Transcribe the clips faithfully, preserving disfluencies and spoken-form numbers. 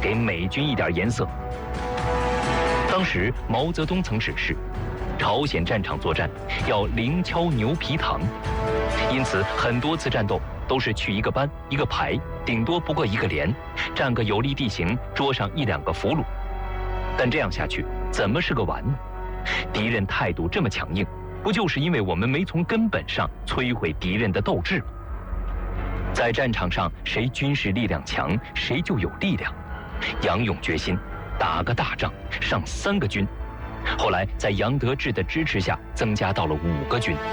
给美军一点颜色。当时毛泽东曾指示，朝鲜战场作战要零敲牛皮糖，因此很多次战斗都是去一个班一个排，顶多不过一个连，占个有利地形，捉上一两个俘虏。但这样下去怎么是个完呢？敌人态度这么强硬，不就是因为我们没从根本上摧毁敌人的斗志吗？在战场上，谁军事力量强，谁就有力量。杨勇决心打个大仗，上三个军。后来在杨得志的支持下，增加到了五个军。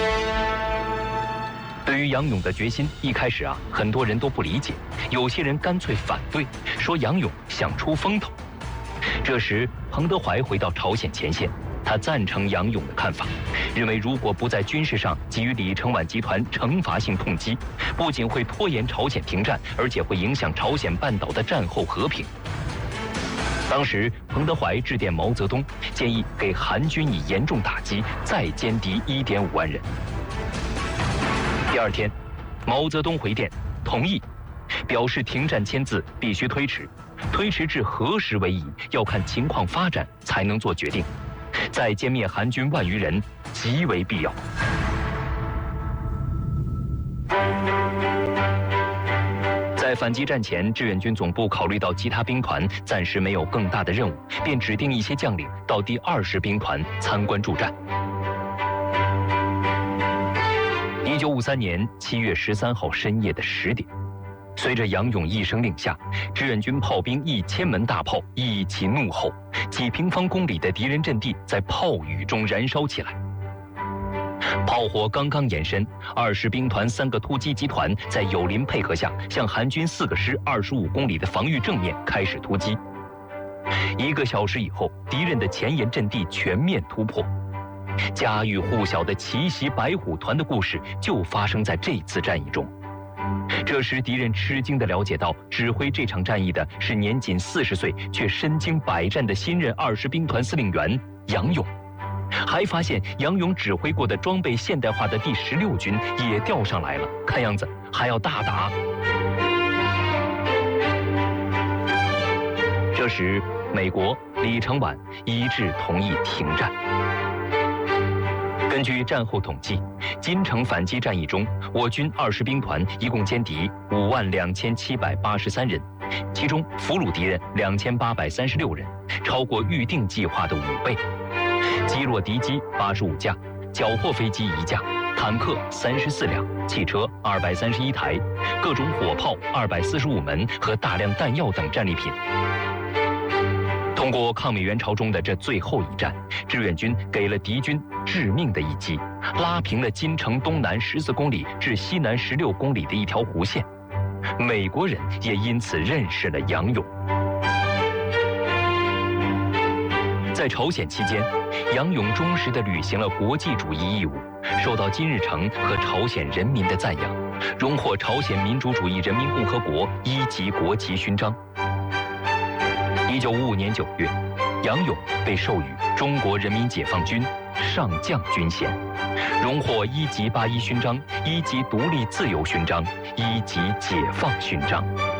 对于杨勇的决心，一开始啊，很多人都不理解，有些人干脆反对，说杨勇想出风头。这时，彭德怀回到朝鲜前线，他赞成杨勇的看法，认为如果不在军事上给予李承晚集团惩罚性痛击，不仅会拖延朝鲜停战，而且会影响朝鲜半岛的战后和平。当时，彭德怀致电毛泽东，建议给韩军以严重打击，再歼敌 一点五万人。第二天，毛泽东回电同意，表示停战签字必须推迟，推迟至何时为宜，要看情况发展才能做决定。再歼灭韩军万余人，极为必要。在反击战前，志愿军总部考虑到其他兵团暂时没有更大的任务，便指定一些将领到第二十兵团参观助战。一九五三年七月十三号深夜的十点，随着杨勇一声令下，志愿军炮兵一千门大炮一起怒吼，几平方公里的敌人阵地在炮雨中燃烧起来。炮火刚刚延伸，二十兵团三个突击集团在友邻配合下，向韩军四个师二十五公里的防御正面开始突击。一个小时以后，敌人的前沿阵地全面突破。家喻户晓的奇袭白虎团的故事就发生在这次战役中。这时，敌人吃惊地了解到，指挥这场战役的是年仅四十岁却身经百战的新任二十兵团司令员杨勇。还发现杨勇指挥过的装备现代化的第十六军也调上来了，看样子还要大打。这时，美国李承晚一致同意停战。根据战后统计，金城反击战役中，我军二十兵团一共歼敌五万两千七百八十三人，其中俘虏敌人两千八百三十六人，超过预定计划的五倍。击落敌机八十五架，缴获飞机一架，坦克三十四辆，汽车二百三十一台，各种火炮二百四十五门和大量弹药等战利品。通过抗美援朝中的这最后一战，志愿军给了敌军致命的一击，拉平了金城东南十四公里至西南十六公里的一条弧线。美国人也因此认识了杨勇。在朝鲜期间，杨勇忠实地履行了国际主义义务，受到金日成和朝鲜人民的赞扬，荣获朝鲜民主主义人民共和国一级国旗勋章。一九五五年九月，杨勇被授予中国人民解放军上将军衔，荣获一级八一勋章、一级独立自由勋章、一级解放勋章。